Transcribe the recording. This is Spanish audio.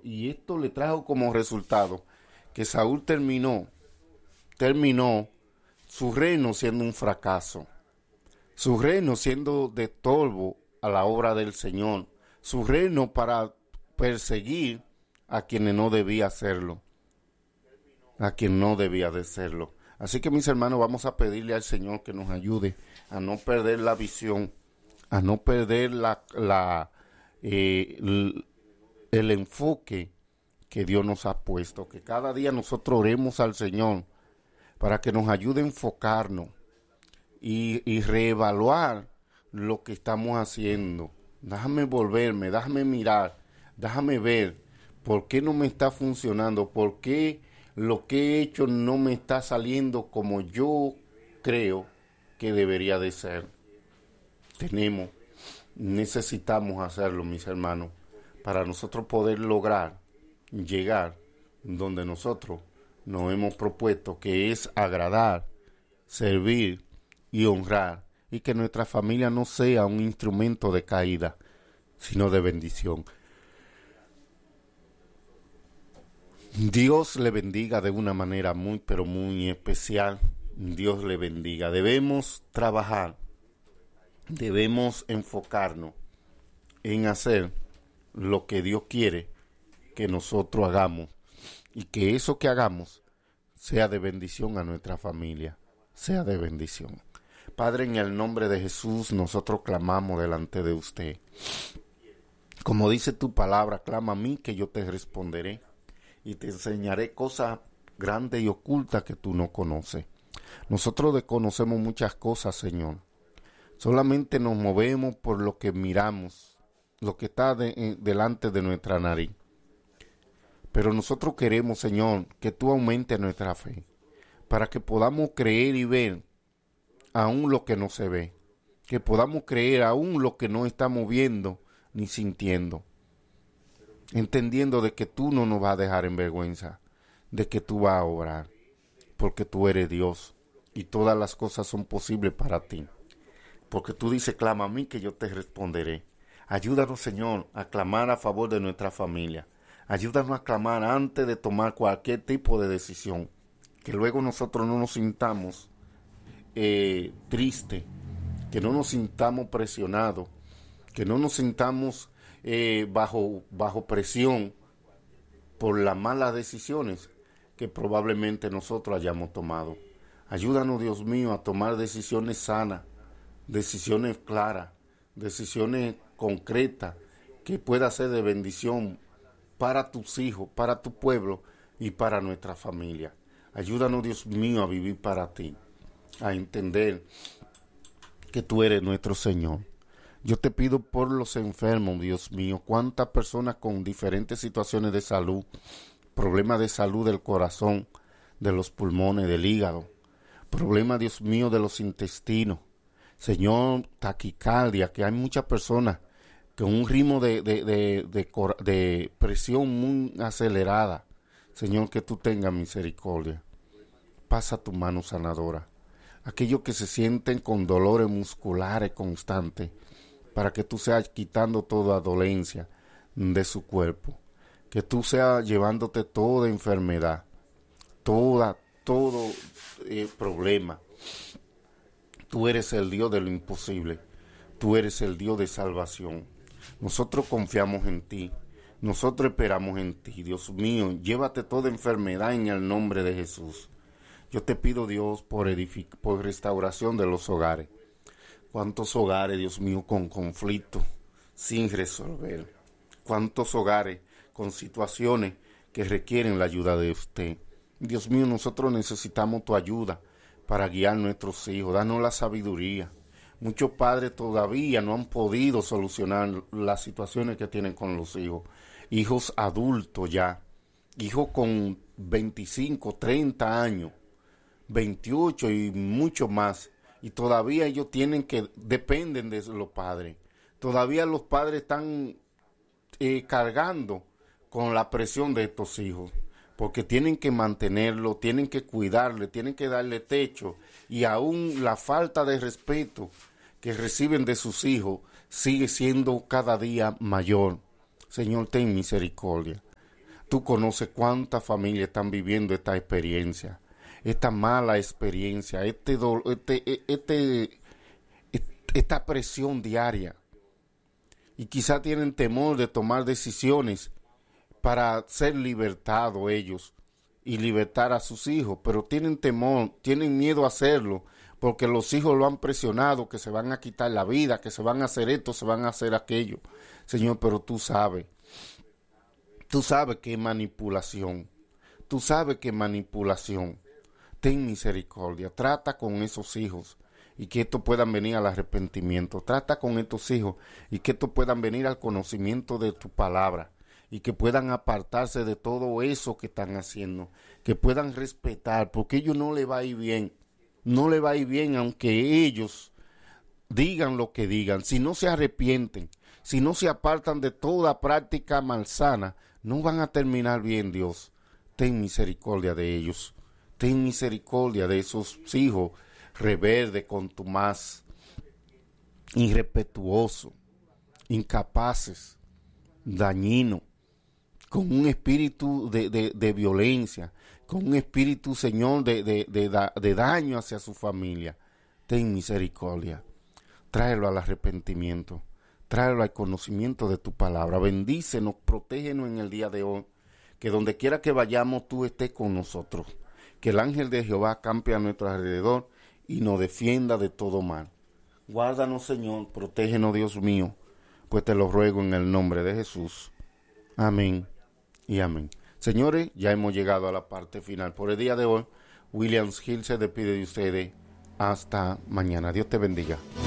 y esto le trajo como resultado que Saúl terminó su reino siendo un fracaso, su reino siendo de estorbo a la obra del Señor, su reino para perseguir a quienes no debía hacerlo, a quien no debía de serlo. Así que mis hermanos, vamos a pedirle al Señor que nos ayude a no perder la visión, a no perder el enfoque que Dios nos ha puesto, que cada día nosotros oremos al Señor para que nos ayude a enfocarnos y reevaluar lo que estamos haciendo. Déjame volverme, déjame mirar, déjame ver por qué no me está funcionando, por qué lo que he hecho no me está saliendo como yo creo que debería de ser. Necesitamos hacerlo, mis hermanos, para nosotros poder lograr llegar donde nosotros nos hemos propuesto, que es agradar, servir y honrar, y que nuestra familia no sea un instrumento de caída, sino de bendición. Dios le bendiga de una manera muy, pero muy especial. Dios le bendiga. Debemos trabajar, debemos enfocarnos en hacer lo que Dios quiere que nosotros hagamos, y que eso que hagamos sea de bendición a nuestra familia, sea de bendición. Padre, en el nombre de Jesús, nosotros clamamos delante de usted. Como dice tu palabra, clama a mí que yo te responderé y te enseñaré cosas grandes y ocultas que tú no conoces. Nosotros desconocemos muchas cosas, Señor. Solamente nos movemos por lo que miramos, lo que está delante de nuestra nariz. Pero nosotros queremos, Señor, que tú aumentes nuestra fe, para que podamos creer y ver aún lo que no se ve, que podamos creer aún lo que no estamos viendo ni sintiendo, entendiendo de que tú no nos vas a dejar en vergüenza, de que tú vas a obrar, porque tú eres Dios y todas las cosas son posibles para ti. Porque tú dices, clama a mí que yo te responderé. Ayúdanos, Señor, a clamar a favor de nuestra familia. Ayúdanos a clamar antes de tomar cualquier tipo de decisión, que luego nosotros no nos sintamos tristes, que no nos sintamos presionados, que no nos sintamos bajo presión por las malas decisiones que probablemente nosotros hayamos tomado. Ayúdanos, Dios mío, a tomar decisiones sanas, decisiones claras, decisiones concretas, que pueda ser de bendición para tus hijos, para tu pueblo y para nuestra familia. Ayúdanos, Dios mío, a vivir para ti, a entender que tú eres nuestro Señor. Yo te pido por los enfermos, Dios mío, cuántas personas con diferentes situaciones de salud, problemas de salud del corazón, de los pulmones, del hígado, problemas, Dios mío, de los intestinos, Señor, taquicardia, que hay muchas personas con un ritmo de presión muy acelerada. Señor, que tú tengas misericordia. Pasa tu mano sanadora. Aquellos que se sienten con dolores musculares constantes, para que tú seas quitando toda dolencia de su cuerpo. Que tú seas llevándote toda enfermedad, todo problema. Tú eres el Dios de lo imposible. Tú eres el Dios de salvación. Nosotros confiamos en ti. Nosotros esperamos en ti. Dios mío, llévate toda enfermedad en el nombre de Jesús. Yo te pido, Dios, por restauración de los hogares. ¿Cuántos hogares, Dios mío, con conflictos sin resolver? ¿Cuántos hogares con situaciones que requieren la ayuda de usted? Dios mío, nosotros necesitamos tu ayuda para guiar a nuestros hijos. Danos la sabiduría. Muchos padres todavía no han podido solucionar las situaciones que tienen con los hijos. Hijos adultos ya. Hijos con 25, 30 años, 28 y mucho más. Y todavía ellos dependen de los padres. Todavía los padres están cargando con la presión de estos hijos, porque tienen que mantenerlo, tienen que cuidarle, tienen que darle techo, y aún la falta de respeto que reciben de sus hijos sigue siendo cada día mayor. Señor, ten misericordia. Tú conoces cuántas familias están viviendo esta experiencia, esta mala experiencia, esta presión diaria. Y quizá tienen temor de tomar decisiones para ser libertados ellos y libertar a sus hijos, pero tienen temor, tienen miedo a hacerlo, porque los hijos lo han presionado, que se van a quitar la vida, que se van a hacer esto, se van a hacer aquello. Señor, pero tú sabes que es manipulación, tú sabes que es manipulación. Ten misericordia, trata con esos hijos y que estos puedan venir al arrepentimiento. Trata con estos hijos y que estos puedan venir al conocimiento de tu palabra y que puedan apartarse de todo eso que están haciendo, que puedan respetar, porque a ellos no les va a ir bien, no les va a ir bien aunque ellos digan lo que digan. Si no se arrepienten, si no se apartan de toda práctica malsana, no van a terminar bien, Dios. Ten misericordia de ellos. Ten misericordia de esos hijos rebeldes, contumaz, irrespetuosos, incapaces, dañinos, con un espíritu de violencia, con un espíritu, Señor, de daño hacia su familia. Ten misericordia. Tráelo al arrepentimiento. Tráelo al conocimiento de tu palabra. Bendícenos, protégenos en el día de hoy. Que donde quiera que vayamos, tú estés con nosotros. Que el ángel de Jehová acampe a nuestro alrededor y nos defienda de todo mal. Guárdanos, Señor, protégenos, Dios mío, pues te lo ruego en el nombre de Jesús. Amén y amén. Señores, ya hemos llegado a la parte final. Por el día de hoy, Williams Hill se despide de ustedes. Hasta mañana. Dios te bendiga.